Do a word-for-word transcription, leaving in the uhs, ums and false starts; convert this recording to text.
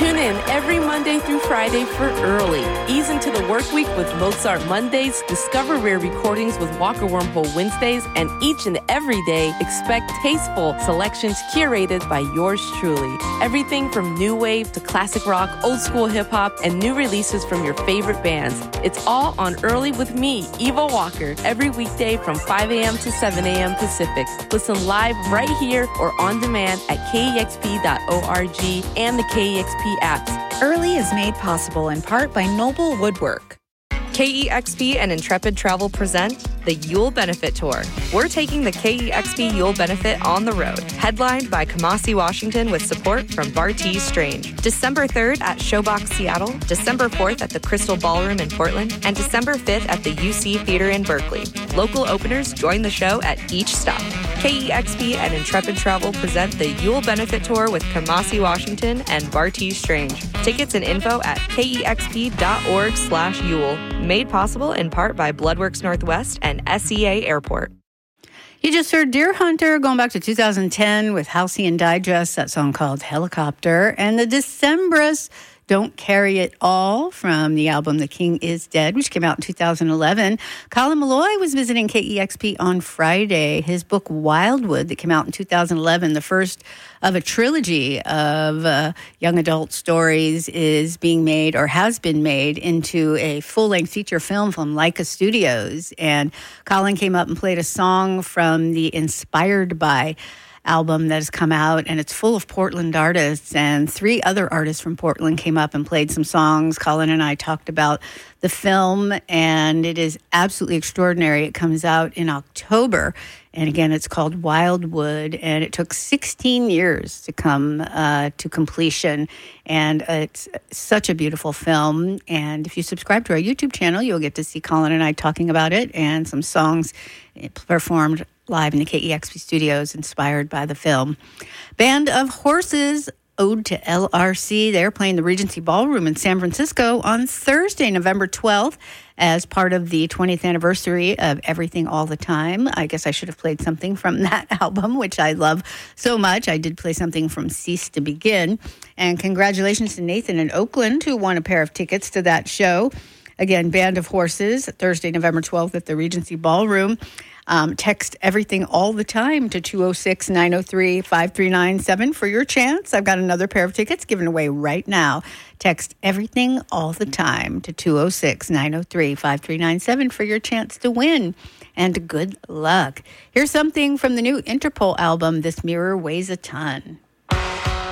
Tune in every Monday through Friday for Early. Ease into the work week with Mozart Mondays, discover rare recordings with Walker Wormhole Wednesdays, and each and every day expect tasteful selections curated by yours truly. Everything from new wave to classic rock, old school hip hop, and new releases from your favorite bands. It's all on Early with me, Eva Walker, every weekday from five a.m. to seven a.m. Pacific. Listen live right here or on demand at K E X P dot org and the K E X P apps. Early is made possible in part by Noble Woodwork. K E X P and Intrepid Travel present the Yule Benefit Tour. We're taking the K E X P Yule Benefit on the road, headlined by Kamasi Washington with support from Bartees Strange. December third at Showbox Seattle, December fourth at the Crystal Ballroom in Portland, and December fifth at the U C Theater in Berkeley. Local openers join the show at each stop. K E X P and Intrepid Travel present the Yule Benefit Tour with Kamasi Washington and Bartees Strange. Tickets and info at kexp.org slash Yule. Made possible in part by Bloodworks Northwest and S E A Airport. You just heard Deer Hunter going back to two thousand ten with Halcyon Digest, that song called Helicopter, and the Decemberists Don't Carry It All from the album The King Is Dead, which came out in two thousand eleven. Colin Malloy was visiting K E X P on Friday. His book Wildwood, that came out in two thousand eleven, the first of a trilogy of uh, young adult stories, is being made or has been made into a full-length feature film from Leica Studios. And Colin came up and played a song from the Inspired By album that has come out, and it's full of Portland artists, and three other artists from Portland came up and played some songs. Colin and I talked about the film, and it is absolutely extraordinary. It comes out in October, and again, it's called Wildwood, and it took sixteen years to come uh, to completion, and it's such a beautiful film. And if you subscribe to our YouTube channel, you'll get to see Colin and I talking about it, and some songs performed live in the K E X P studios inspired by the film. Band of Horses, Ode to L R C. They're playing the Regency Ballroom in San Francisco on Thursday, November twelfth, as part of the twentieth anniversary of Everything All the Time. I guess I should have played something from that album, which I love so much. I did play something from Cease to Begin. And congratulations to Nathan in Oakland, who won a pair of tickets to that show. Again, Band of Horses, Thursday, November twelfth at the Regency Ballroom. Um, text Everything All the Time to two oh six, nine oh three, five three nine seven for your chance. I've got another pair of tickets given away right now. Text Everything All the Time to two oh six, nine oh three, five three nine seven for your chance to win. And good luck. Here's something from the new Interpol album, This Mirror Weighs a Ton.